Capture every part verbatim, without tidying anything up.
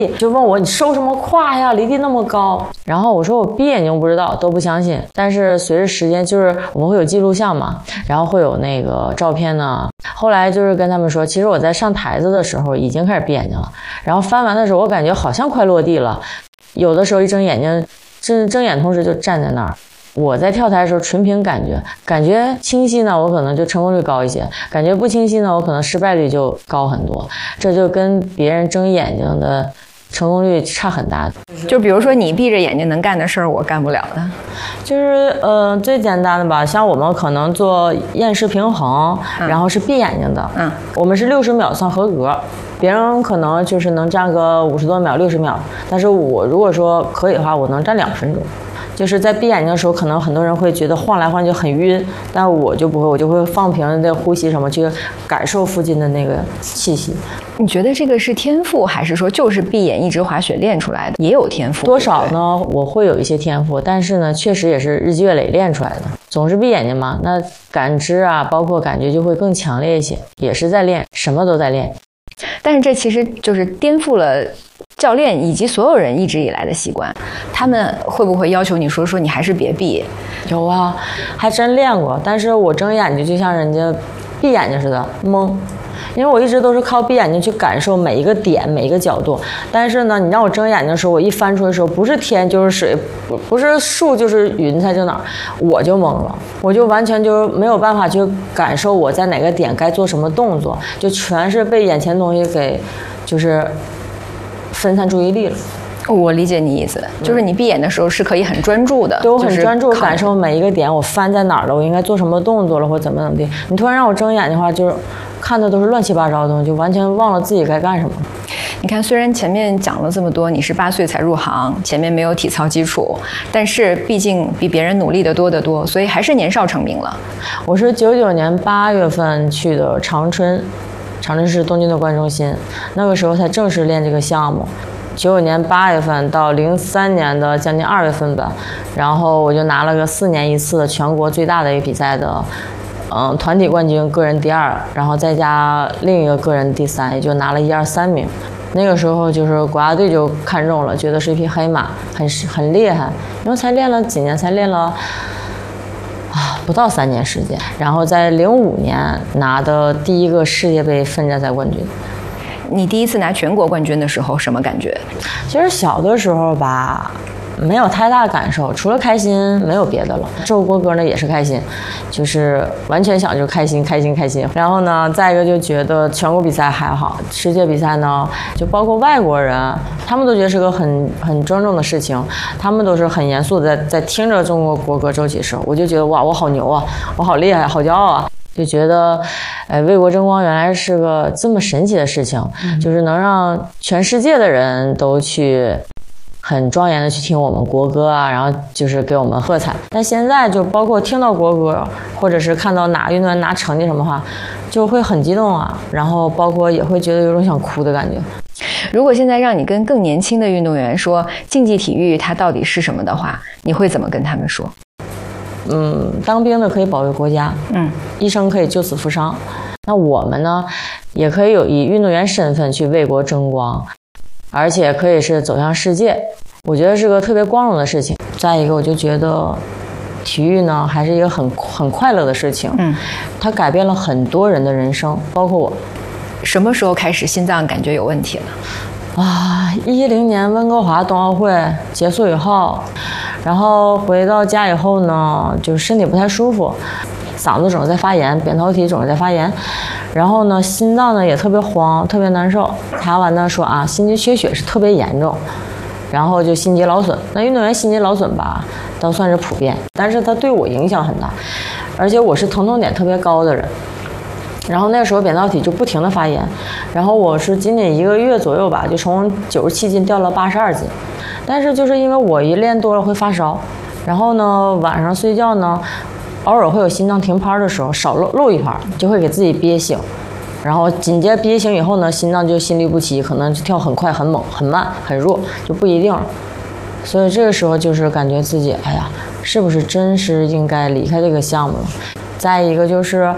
就问我你瘦什么胯呀，离地那么高。然后我说我闭眼睛不知道，都不相信。但是随着时间，就是我们会有记录像嘛，然后会有那个照片呢。后来就是跟他们说，其实我在上台子的时候已经开始闭眼睛了，然后翻完的时候我感觉好像快落地了，有的时候一睁眼睛，睁睁眼同时就站在那儿。我在跳台的时候纯凭感觉，感觉清晰呢，我可能就成功率高一些；感觉不清晰呢，我可能失败率就高很多。这就跟别人睁眼睛的成功率差很大。 就比如说你闭着眼睛能干的事儿，我干不了的。 就是呃最简单的吧，像我们可能做厌食平衡，嗯、然后是闭眼睛的，嗯，我们是六十秒算合格。别人可能就是能站个五十多秒、六十秒，但是我如果说可以的话，我能站两分钟。就是在闭眼睛的时候，可能很多人会觉得晃来晃去很晕，但我就不会，我就会放平的呼吸什么，去感受附近的那个气息。 你觉得这个是天赋，还是说就是闭眼一直滑雪练出来的？也有天赋， 多少呢？我会有一些天赋，但是呢，确实也是日积月累练出来的。总是闭眼睛嘛，那感知啊，包括感觉就会更强烈一些，也是在练，什么都在练。 但是这其实就是颠覆了教练以及所有人一直以来的习惯。他们会不会要求你说说你还是别闭？ 有啊，还真练过，但是我睁眼睛就像人家闭眼睛似的懵，因为我一直都是靠闭眼睛去感受每一个点每一个角度。但是呢，你让我睁眼睛的时候，我一翻出来的时候，不是天就是水，不不是树就是云彩就哪儿，我就懵了，我就完全就没有办法去感受我在哪个点该做什么动作，就全是被眼前东西给就是分散注意力了。 我理解你意思，就是你闭眼的时候是可以很专注的， 对，我很专注感受每一个点，我翻在哪儿了，我应该做什么动作了，或怎么怎么地。你突然让我睁眼的话，就是看的都是乱七八糟的东西，就完全忘了自己该干什么。 你看，虽然前面讲了这么多，你是八岁才入行，前面没有体操基础，但是毕竟比别人努力的多得多，所以还是年少成名了。 我是九九年八月份去的长春，长春市东京的观中心，那个时候才正式练这个项目。九九年八月份到零三年的将近二月份吧，然后我就拿了个四年一次的全国最大的一个比赛的，嗯，团体冠军，个人第二，然后再加另一个个人第三，也就拿了一二三名。那个时候就是国家队就看中了，觉得是一匹黑马，很很厉害，因为才练了几年，才练了啊不到三年时间，然后在零五年拿的第一个世界杯分站赛冠军。 你第一次拿全国冠军的时候什么感觉？ 其实小的时候吧，没有太大感受，除了开心没有别的了。奏国歌呢也是开心，就是完全想就开心开心开心。然后呢，再一个就觉得全国比赛还好，世界比赛呢，就包括外国人，他们都觉得是个很很庄重的事情，他们都是很严肃的在在听着中国国歌奏起时，我就觉得哇，我好牛啊，我好厉害，好骄傲啊。就觉得，呃，为国争光原来是个这么神奇的事情，嗯、就是能让全世界的人都去很庄严的去听我们国歌啊，然后就是给我们喝彩。但现在就包括听到国歌，或者是看到哪个运动员拿成绩什么话，就会很激动啊，然后包括也会觉得有种想哭的感觉。 如果现在让你跟更年轻的运动员说竞技体育它到底是什么的话，你会怎么跟他们说？ 嗯，当兵的可以保卫国家，嗯，医生可以救死扶伤。那我们呢，也可以有以运动员身份去为国争光，而且可以是走向世界。我觉得是个特别光荣的事情。再一个，我就觉得体育呢，还是一个很很快乐的事情。嗯，它改变了很多人的人生，包括我。 什么时候开始心脏感觉有问题了？ 啊，一零年温哥华冬奥会结束以后，然后回到家以后呢，就是身体不太舒服，嗓子总是在发炎，扁桃体总是在发炎，然后呢，心脏呢也特别慌，特别难受。查完呢说啊，心肌缺血是特别严重，然后就心肌劳损。那运动员心肌劳损吧，倒算是普遍，但是它对我影响很大，而且我是疼痛点特别高的人。然后那个时候扁桃体就不停的发炎，然后我是仅仅一个月左右吧，就从九十七斤掉了八十二斤。但是就是因为我一练多了会发烧，然后呢晚上睡觉呢，偶尔会有心脏停拍的时候，少漏漏一拍就会给自己憋醒，然后紧接着憋醒以后呢，心脏就心律不齐，可能就跳很快、很猛、很慢、很弱，就不一定了。所以这个时候就是感觉自己，哎呀，是不是真是应该离开这个项目了？再一个就是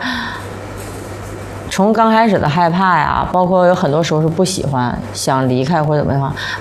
从刚开始的害怕呀，包括有很多时候是不喜欢、想离开或者怎么样，